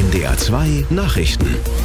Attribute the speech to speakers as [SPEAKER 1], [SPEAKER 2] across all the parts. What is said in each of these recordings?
[SPEAKER 1] NDR 2 Nachrichten.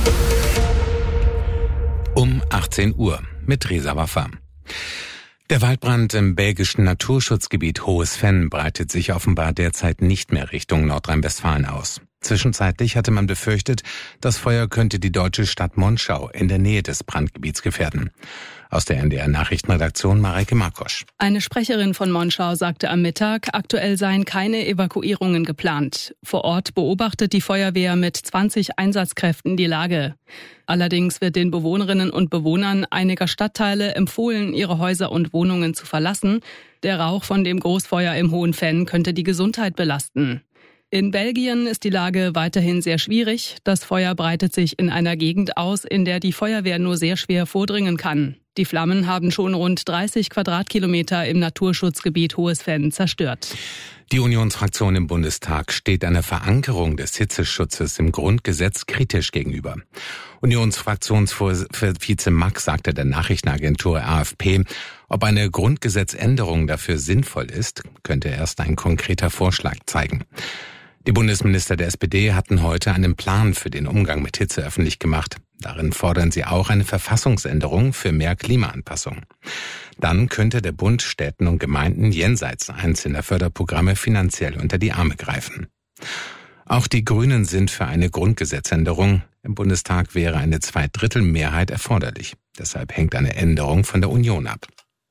[SPEAKER 2] Um 18 Uhr mit Reza Waffa. Der Waldbrand im belgischen Naturschutzgebiet Hohes Venn breitet sich offenbar derzeit nicht mehr Richtung Nordrhein-Westfalen aus. Zwischenzeitlich hatte man befürchtet, das Feuer könnte die deutsche Stadt Monschau in der Nähe des Brandgebiets gefährden. Aus der NDR-Nachrichtenredaktion Mareike Markosch.
[SPEAKER 3] Eine Sprecherin von Monschau sagte am Mittag, aktuell seien keine Evakuierungen geplant. Vor Ort beobachtet die Feuerwehr mit 20 Einsatzkräften die Lage. Allerdings wird den Bewohnerinnen und Bewohnern einiger Stadtteile empfohlen, ihre Häuser und Wohnungen zu verlassen. Der Rauch von dem Großfeuer im Hohen Venn könnte die Gesundheit belasten. In Belgien ist die Lage weiterhin sehr schwierig. Das Feuer breitet sich in einer Gegend aus, in der die Feuerwehr nur sehr schwer vordringen kann. Die Flammen haben schon rund 30 Quadratkilometer im Naturschutzgebiet Hohes Venn zerstört.
[SPEAKER 2] Die Unionsfraktion im Bundestag steht einer Verankerung des Hitzeschutzes im Grundgesetz kritisch gegenüber. Unionsfraktionsvize Mack sagte der Nachrichtenagentur AFP, ob eine Grundgesetzänderung dafür sinnvoll ist, könnte erst ein konkreter Vorschlag zeigen. Die Bundesminister der SPD hatten heute einen Plan für den Umgang mit Hitze öffentlich gemacht. Darin fordern sie auch eine Verfassungsänderung für mehr Klimaanpassung. Dann könnte der Bund Städten und Gemeinden jenseits einzelner Förderprogramme finanziell unter die Arme greifen. Auch die Grünen sind für eine Grundgesetzänderung. Im Bundestag wäre eine Zweidrittelmehrheit erforderlich. Deshalb hängt eine Änderung von der Union ab.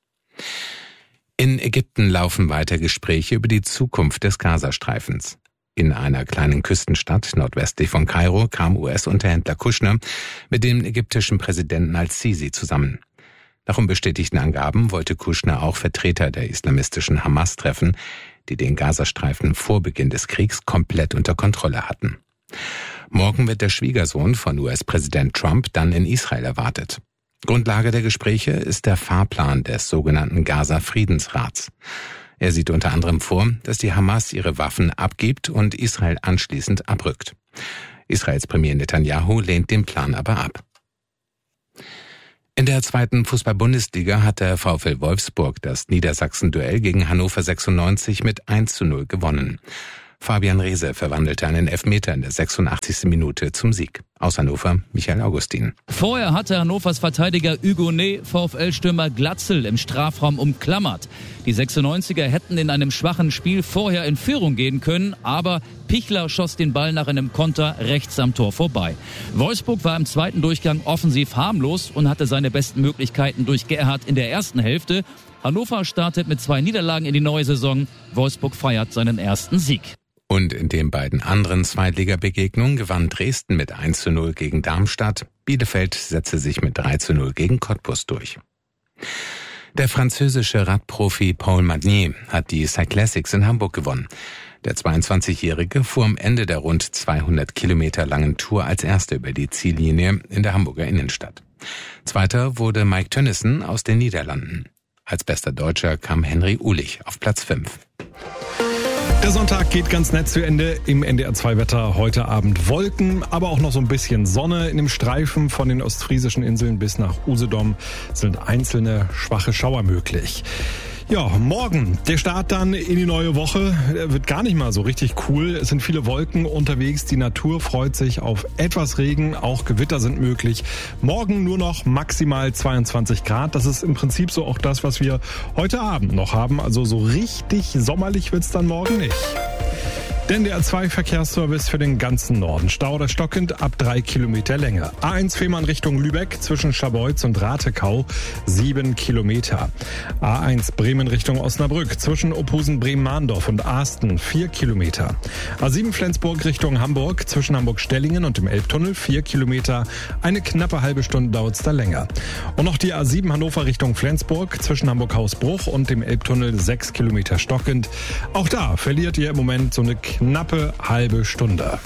[SPEAKER 2] In Ägypten laufen weiter Gespräche über die Zukunft des Gazastreifens. In einer kleinen Küstenstadt nordwestlich von Kairo kam US-Unterhändler Kushner mit dem ägyptischen Präsidenten al-Sisi zusammen. Nach unbestätigten Angaben wollte Kushner auch Vertreter der islamistischen Hamas treffen, die den Gazastreifen vor Beginn des Kriegs komplett unter Kontrolle hatten. Morgen wird der Schwiegersohn von US-Präsident Trump dann in Israel erwartet. Grundlage der Gespräche ist der Fahrplan des sogenannten Gaza-Friedensrats. Er sieht unter anderem vor, dass die Hamas ihre Waffen abgibt und Israel anschließend abrückt. Israels Premier Netanyahu lehnt den Plan aber ab. In der zweiten Fußball-Bundesliga hat der VfL Wolfsburg das Niedersachsen-Duell gegen Hannover 96 mit 1:0 gewonnen. Fabian Reese verwandelte einen Elfmeter in der 86. Minute zum Sieg. Aus Hannover, Michael Augustin.
[SPEAKER 4] Vorher hatte Hannovers Verteidiger Hugonet VfL-Stürmer Glatzel im Strafraum umklammert. Die 96er hätten in einem schwachen Spiel vorher in Führung gehen können, aber Pichler schoss den Ball nach einem Konter rechts am Tor vorbei. Wolfsburg war im zweiten Durchgang offensiv harmlos und hatte seine besten Möglichkeiten durch Gerhardt in der ersten Hälfte. Hannover startet mit 2 Niederlagen in die neue Saison. Wolfsburg feiert seinen ersten Sieg.
[SPEAKER 2] Und in den beiden anderen Zweitligabegegnungen gewann Dresden mit 1:0 gegen Darmstadt. Bielefeld setzte sich mit 3:0 gegen Cottbus durch. Der französische Radprofi Paul Magnier hat die Cyclassics in Hamburg gewonnen. Der 22-Jährige fuhr am Ende der rund 200 Kilometer langen Tour als Erster über die Ziellinie in der Hamburger Innenstadt. Zweiter wurde Mike Tönnissen aus den Niederlanden. Als bester Deutscher kam Henry Uhlich auf Platz 5.
[SPEAKER 5] Der Sonntag geht ganz nett zu Ende. Im NDR2-Wetter heute Abend Wolken, aber auch noch so ein bisschen Sonne. In dem Streifen von den ostfriesischen Inseln bis nach Usedom sind einzelne schwache Schauer möglich. Ja, morgen der Start dann in die neue Woche. Wird gar nicht mal so richtig cool. Es sind viele Wolken unterwegs. Die Natur freut sich auf etwas Regen. Auch Gewitter sind möglich. Morgen nur noch maximal 22 Grad. Das ist im Prinzip so auch das, was wir heute Abend noch haben. Also so richtig sommerlich wird's dann morgen nicht. Der NDR2-Verkehrsservice für den ganzen Norden. Stau oder stockend ab 3 Kilometer Länge. A1 Fehmarn Richtung Lübeck zwischen Scharbeutz und Rathekau 7 Kilometer. A1 Bremen Richtung Osnabrück zwischen Ophusen, Bremen-Mahndorf und Aasten 4 Kilometer. A7 Flensburg Richtung Hamburg zwischen Hamburg-Stellingen und dem Elbtunnel 4 Kilometer. Eine knappe halbe Stunde dauert es da länger. Und noch die A7 Hannover Richtung Flensburg zwischen Hamburg-Hausbruch und dem Elbtunnel 6 Kilometer stockend. Auch da verliert ihr im Moment so eine knappe halbe Stunde.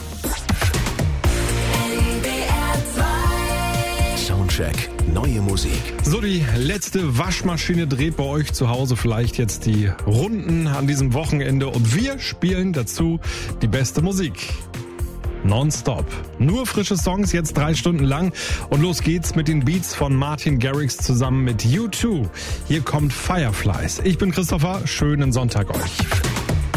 [SPEAKER 1] Soundcheck, neue Musik.
[SPEAKER 5] So, die letzte Waschmaschine dreht bei euch zu Hause vielleicht jetzt die Runden an diesem Wochenende und wir spielen dazu die beste Musik. Nonstop. Nur frische Songs, jetzt 3 Stunden lang. Und los geht's mit den Beats von Martin Garrix zusammen mit U2. Hier kommt Fireflies. Ich bin Christopher, schönen Sonntag euch.